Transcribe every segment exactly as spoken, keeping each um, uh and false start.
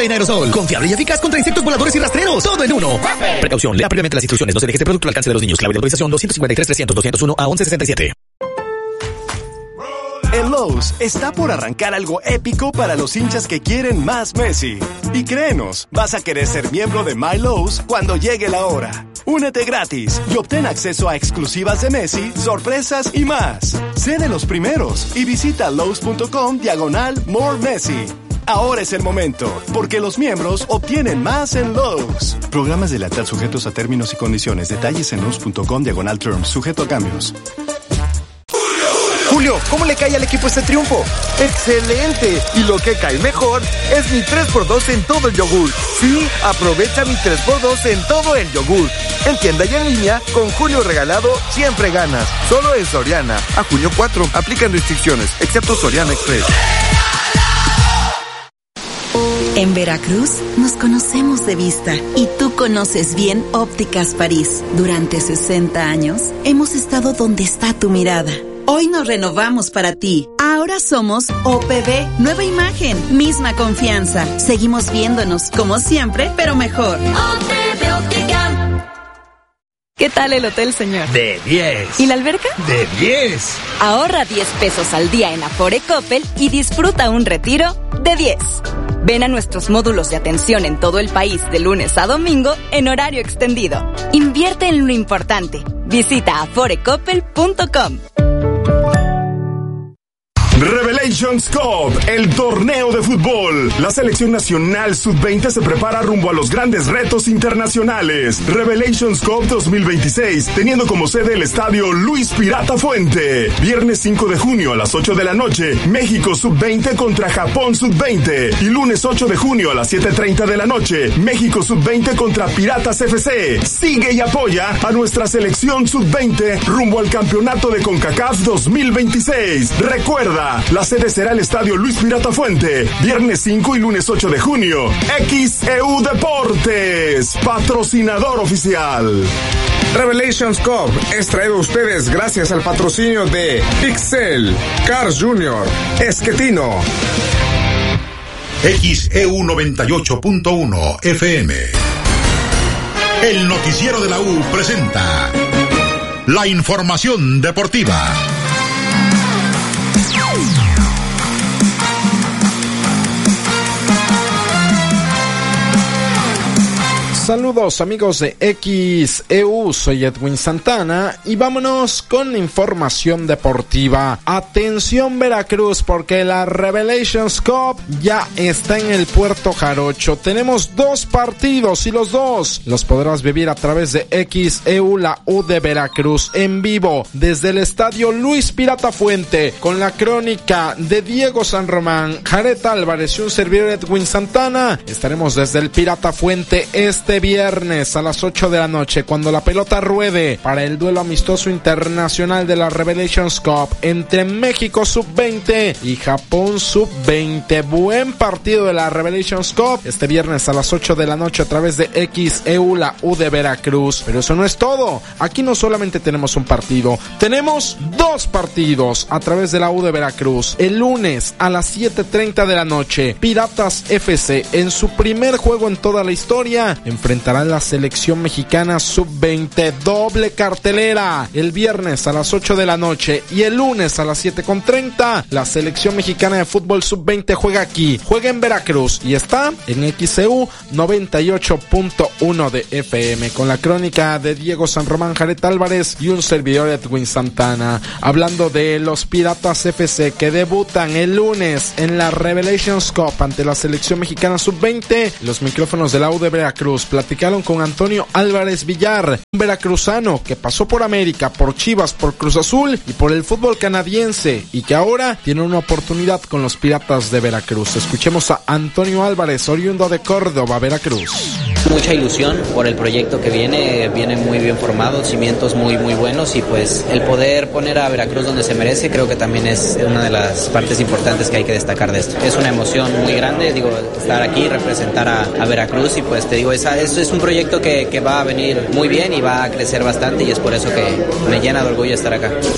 en aerosol. Confiable y eficaz contra insectos voladores y rastreros. Todo en uno. Precaución. Lea previamente las instrucciones. No se deje este producto al alcance de los niños. Clave de autorización doscientos cincuenta y tres trescientos doscientos uno a once sesenta y siete. En Lowe's está por arrancar algo épico para los hinchas que quieren más Messi. Y créenos, vas a querer ser miembro de My Lowe's cuando llegue la hora. Únete gratis y obtén acceso a exclusivas de Messi, sorpresas y más. Sé de los primeros y visita Lowe's.com diagonal More Messi. Ahora es el momento, porque los miembros obtienen más en Lowe's. Programas de lealtad sujetos a términos y condiciones. Detalles en Lowe's.com diagonal terms, sujeto a cambios. Julio, ¿cómo le cae al equipo este triunfo? ¡Excelente! Y lo que cae mejor es mi tres por dos en todo el yogur. Sí, aprovecha mi tres por dos en todo el yogur. En tienda y en línea, con Julio regalado, siempre ganas. Solo en Soriana. A junio cuatro, aplican restricciones, excepto Soriana Express. En Veracruz nos conocemos de vista y tú conoces bien Ópticas París. Durante sesenta años hemos estado donde está tu mirada. Hoy nos renovamos para ti. Ahora somos O P B, nueva imagen, misma confianza. Seguimos viéndonos como siempre, pero mejor. O P B Óptica. ¿Qué tal el hotel, señor? De diez. ¿Y la alberca? De diez. Ahorra diez pesos al día en Afore Coppel y disfruta un retiro de diez. Ven a nuestros módulos de atención en todo el país de lunes a domingo en horario extendido. Invierte en lo importante. Visita afore coppel punto com. Revelations Cup, el torneo de fútbol. La selección nacional sub veinte se prepara rumbo a los grandes retos internacionales. Revelations Cup dos mil veintiséis, teniendo como sede el estadio Luis Pirata Fuente. Viernes cinco de junio a las ocho de la noche, México sub veinte contra Japón sub veinte. Y lunes ocho de junio a las siete treinta de la noche, México sub veinte contra Piratas F C. Sigue y apoya a nuestra selección sub veinte rumbo al campeonato de CONCACAF dos mil veintiséis. Recuerda, la sede será el estadio Luis Pirata Fuente, viernes cinco y lunes ocho de junio. X E U Deportes, patrocinador oficial. Revelations Cup es traído a ustedes gracias al patrocinio de Pixel, Cars Junior, Esquetino. X E U noventa y ocho punto uno F M. El noticiero de la U presenta la información deportiva. Saludos amigos de X E U, soy Edwin Santana y vámonos con información deportiva. Atención Veracruz, porque la Revelations Cup ya está en el Puerto Jarocho. Tenemos dos partidos y los dos los podrás vivir a través de X E U, la U de Veracruz, en vivo desde el estadio Luis Pirata Fuente, con la crónica de Diego San Román, Jared Álvarez y un servidor Edwin Santana. Estaremos desde el Pirata Fuente este viernes a las ocho de la noche, cuando la pelota ruede para el duelo amistoso internacional de la Revelations Cup entre México sub veinte y Japón sub veinte. Buen partido de la Revelations Cup este viernes a las ocho de la noche a través de X E U, la U de Veracruz. Pero eso no es todo. Aquí no solamente tenemos un partido, tenemos dos partidos a través de la U de Veracruz. El lunes a las siete treinta de la noche, Piratas F C, en su primer juego en toda la historia, enfrentará a la selección mexicana sub veinte. Doble cartelera. El viernes a las ocho de la noche y el lunes a las siete con treinta, la selección mexicana de fútbol sub veinte juega aquí, juega en Veracruz y está en X E U noventa y ocho punto uno de F M, con la crónica de Diego San Román, Jared Álvarez y un servidor Edwin Santana, hablando de los Piratas F C que debutan el lunes en la Revelations Cup ante la selección mexicana sub veinte. Los micrófonos de la U de Veracruz platicaron con Antonio Álvarez Villar, un veracruzano que pasó por América, por Chivas, por Cruz Azul y por el fútbol canadiense, y que ahora tiene una oportunidad con los Piratas de Veracruz. Escuchemos a Antonio Álvarez, oriundo de Córdoba, Veracruz. Mucha ilusión por el proyecto que viene, viene muy bien formado, cimientos muy muy buenos, y pues el poder poner a Veracruz donde se merece creo que también es una de las partes importantes que hay que destacar de esto. Es una emoción muy grande, digo, estar aquí, representar a, a Veracruz, y pues te digo, esa, es, es un proyecto que, que va a venir muy bien y va a crecer bastante, y es por eso que me llena de orgullo estar acá.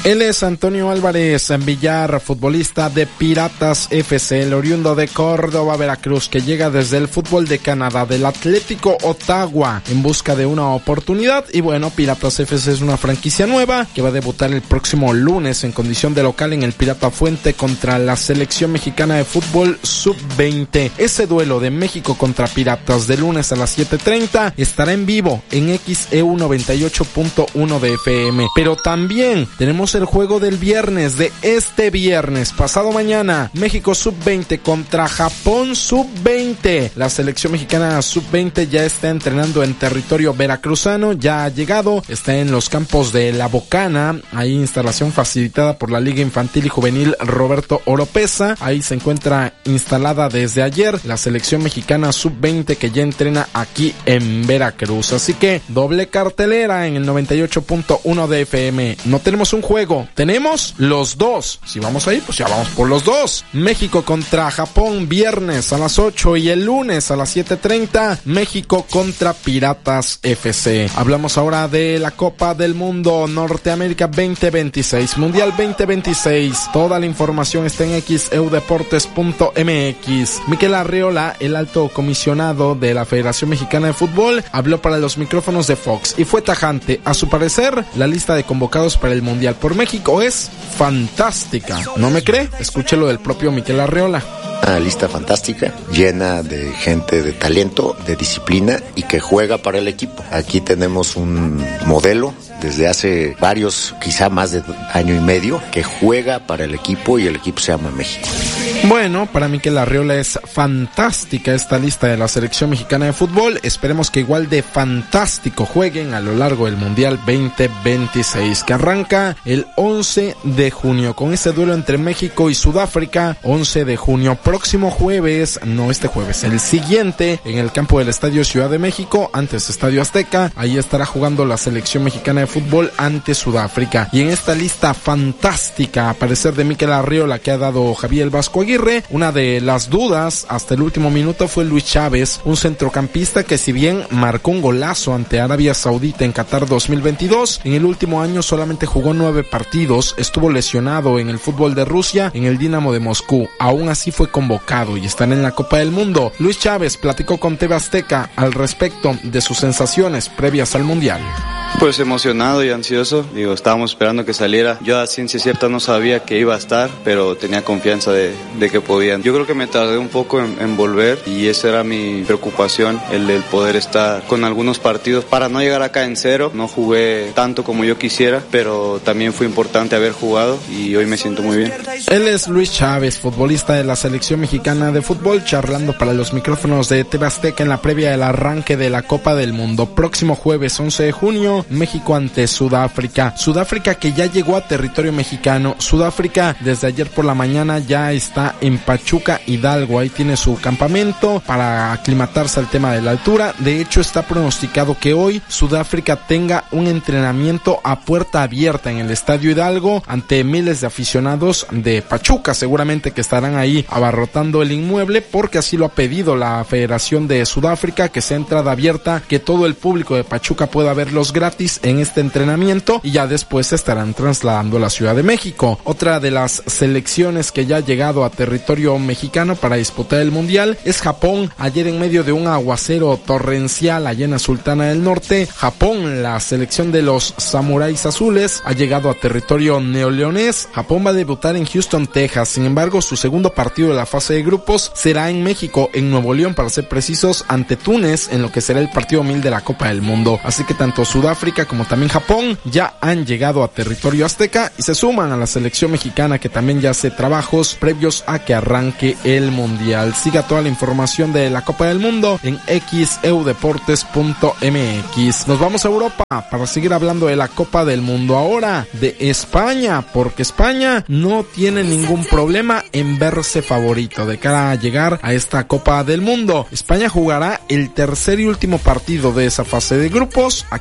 Él es Antonio Álvarez Villar, futbolista de Piratas F C, el oriundo de Córdoba, Veracruz, que llega desde el fútbol de Canadá, del Atlético Ottawa, en busca de una oportunidad. Y bueno, Piratas F C es una franquicia nueva que va a debutar el próximo lunes en condición de local en el Pirata Fuente contra la selección mexicana de fútbol sub veinte. Ese duelo de México contra Piratas de lunes a las siete treinta estará en vivo en X E U noventa y ocho punto uno de F M. Pero también tenemos el juego del viernes, de este viernes, pasado mañana, México sub veinte contra Japón sub veinte. La selección mexicana sub veinte ya está entrenando en territorio veracruzano, ya ha llegado, está en los campos de La Bocana, ahí instalación facilitada por la Liga Infantil y Juvenil Roberto Oropesa. Ahí se encuentra instalada desde ayer la selección mexicana sub veinte que ya entrena aquí en Veracruz. Así que doble cartelera en el noventa y ocho punto uno de F M. No tenemos un juego, tenemos los dos. Si vamos ahí, pues ya vamos por los dos. México contra Japón viernes a las ocho y el lunes a las siete treinta México contra Piratas F C. Hablamos ahora de la Copa del Mundo Norteamérica veinte veintiséis, Mundial veinte veintiséis. Toda la información está en x e u deportes punto m x. Miquel Arriola, el alto comisionado de la Federación Mexicana de Fútbol, habló para los micrófonos de Fox y fue tajante. A su parecer, la lista de convocados para el Mundial por México es fantástica. ¿No me cree? Escúchelo del propio Miquel Arriola. Una lista fantástica, llena de gente de talento, de disciplina y que juega para el equipo. Aquí tenemos un modelo desde hace varios, quizá más de año y medio, que juega para el equipo y el equipo se llama México. Bueno, para Miquel Arriola es fantástica esta lista de la selección mexicana de fútbol. Esperemos que igual de fantástico jueguen a lo largo del Mundial veinte veintiséis, que arranca el once de junio con este duelo entre México y Sudáfrica. once de junio, próximo jueves, no este jueves, el siguiente, en el campo del Estadio Ciudad de México, antes Estadio Azteca. Ahí estará jugando la selección mexicana de fútbol ante Sudáfrica. Y en esta lista fantástica, a parecer de Miquel Arriola, que ha dado Javier Vasco Aguirre, una de las dudas hasta el último minuto fue Luis Chávez, un centrocampista que, si bien marcó un golazo ante Arabia Saudita en Qatar dos mil veintidós, en el último año solamente jugó nueve partidos, estuvo lesionado en el fútbol de Rusia, en el Dinamo de Moscú. Aún así fue convocado y están en la Copa del Mundo. Luis Chávez platicó con T V Azteca al respecto de sus sensaciones previas al Mundial. Pues emocionado y ansioso, digo, estábamos esperando que saliera. Yo a ciencia cierta no sabía que iba a estar, pero tenía confianza de, de que podían. Yo creo que me tardé un poco en, en volver y esa era mi preocupación, el, el poder estar con algunos partidos para no llegar acá en cero. No jugué tanto como yo quisiera, pero también fue importante haber jugado y hoy me siento muy bien. Él es Luis Chávez, futbolista de la selección mexicana de fútbol, charlando para los micrófonos de T V Azteca en la previa del arranque de la Copa del Mundo. Próximo jueves once de junio, México ante Sudáfrica. Sudáfrica que ya llegó a territorio mexicano. Sudáfrica desde ayer por la mañana ya está en Pachuca, Hidalgo. Ahí tiene su campamento para aclimatarse al tema de la altura. De hecho, está pronosticado que hoy Sudáfrica tenga un entrenamiento a puerta abierta en el Estadio Hidalgo ante miles de aficionados de Pachuca. Seguramente que estarán ahí abarrotando el inmueble porque así lo ha pedido la Federación de Sudáfrica, que sea entrada abierta, que todo el público de Pachuca pueda verlos gratis en este entrenamiento y ya después se estarán trasladando a la Ciudad de México. Otra de las selecciones que ya ha llegado a territorio mexicano para disputar el Mundial es Japón. Ayer, en medio de un aguacero torrencial allá en la Sultana del Norte, Japón, la selección de los samuráis azules, ha llegado a territorio neoleonés. Japón va a debutar en Houston, Texas. Sin embargo, su segundo partido de la fase de grupos será en México, en Nuevo León para ser precisos, ante Túnez, en lo que será el partido mil de la Copa del Mundo. Así que tanto Sudáfrica como también Japón ya han llegado a territorio azteca y se suman a la selección mexicana, que también ya hace trabajos previos a que arranque el Mundial. Siga toda la información de la Copa del Mundo en x e u deportes punto m x. Nos vamos a Europa para seguir hablando de la Copa del Mundo, ahora de España, porque España no tiene ningún problema en verse favorito de cara a llegar a esta Copa del Mundo. España jugará el tercer y último partido de esa fase de grupos aquí en México,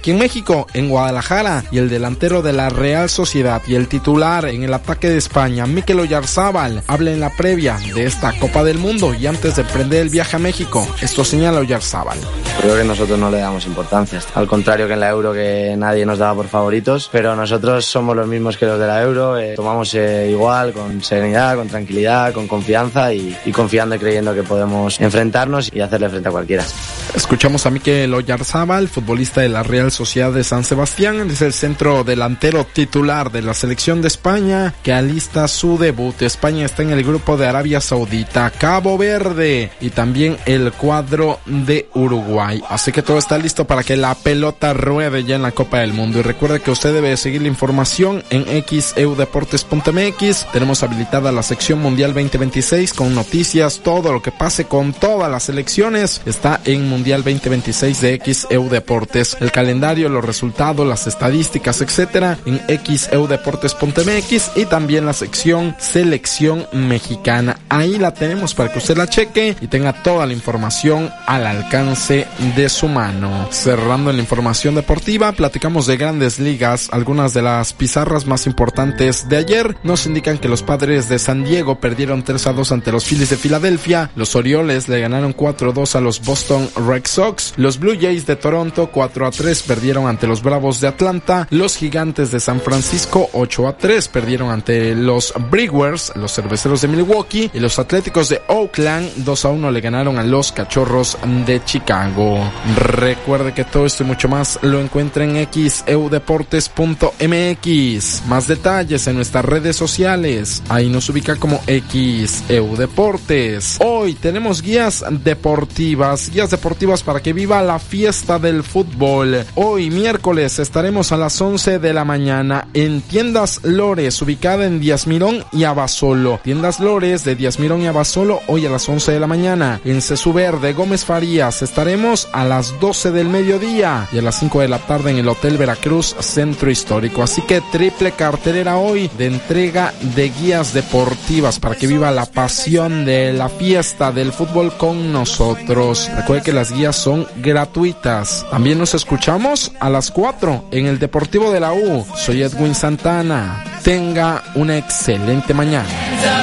México en Guadalajara y el delantero de la Real Sociedad y el titular en el ataque de España, Mikel Oyarzabal, habla en la previa de esta Copa del Mundo y antes de emprender el viaje a México. Esto señala Oyarzabal. Creo que nosotros no le damos importancia, al contrario que en la Euro, que nadie nos daba por favoritos, pero nosotros somos los mismos que los de la Euro, eh, tomamos eh, igual, con serenidad, con tranquilidad, con confianza y, y confiando y creyendo que podemos enfrentarnos y hacerle frente a cualquiera. Escuchamos a Mikel Oyarzabal, futbolista de la Real Sociedad de San Sebastián, es el centro delantero titular de la selección de España que alista su debut. España está en el grupo de Arabia Saudita, Cabo Verde y también el cuadro de Uruguay. Así que todo está listo para que la pelota ruede ya en la Copa del Mundo. Y recuerde que usted debe seguir la información en x e u deportes punto m x. Tenemos habilitada la sección Mundial veinte veintiséis con noticias, todo lo que pase con todas las selecciones está en Mundial veinte veintiséis de X E U Deportes. El calendario, los resultados, las estadísticas, etcétera, en x e u deportes punto m x y también la sección Selección Mexicana. Ahí la tenemos para que usted la cheque y tenga toda la información al alcance de su mano. Cerrando en la información deportiva, platicamos de Grandes Ligas. Algunas de las pizarras más importantes de ayer nos indican que los Padres de San Diego perdieron tres a dos ante los Phillies de Filadelfia. Los Orioles le ganaron cuatro a dos a los Boston Red Sox. Los Blue Jays de Toronto cuatro a tres perdieron ante los Bravos de Atlanta. Los Gigantes de San Francisco ocho a tres perdieron ante los Brewers, los Cerveceros de Milwaukee, y los Atléticos de Oakland dos a uno le ganaron a los Cachorros de Chicago. Recuerde que todo esto y mucho más lo encuentra en x e u deportes punto m x. Más detalles en nuestras redes sociales. Ahí nos ubica como X E U Deportes. Hoy tenemos guías deportivas, guías deportivas para que viva la fiesta del fútbol. Hoy miércoles estaremos a las once de la mañana en Tiendas Lores, ubicada en Díaz Mirón y Abasolo. Tiendas Lores de Díaz Mirón y Abasolo, hoy a las once de la mañana. En Cesú Verde, Gómez Farías, estaremos a las doce del mediodía y a las cinco de la tarde en el Hotel Veracruz Centro Histórico. Así que triple cartelera hoy de entrega de guías deportivas para que viva la pasión de la fiesta del fútbol con nosotros. Recuerde que las guías son gratuitas. También nos escuchamos a las cuatro en el Deportivo de la U. Soy Edwin Santana. Tenga una excelente mañana.